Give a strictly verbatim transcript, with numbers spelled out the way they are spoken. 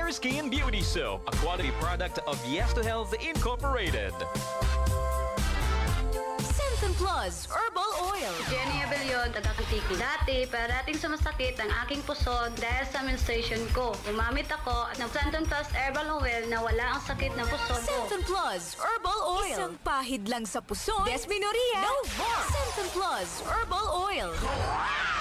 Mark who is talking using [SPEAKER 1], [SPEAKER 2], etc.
[SPEAKER 1] Hair, Skin, Beauty Soap, a quality product of Yes to Health Incorporated.
[SPEAKER 2] Centum Plus Herbal Oil.
[SPEAKER 3] Jenny Abellion, taga-Kitiki. Dati, parating sumasakit ang aking puso dahil sa menstruation ko. Gumamit ako ng Centum Plus Herbal Oil na wala ang sakit ng puso ko.
[SPEAKER 2] Centum Plus Herbal Oil. Isang pahid lang sa puso. Desmenorrhea. No more. Centum Plus Herbal Oil.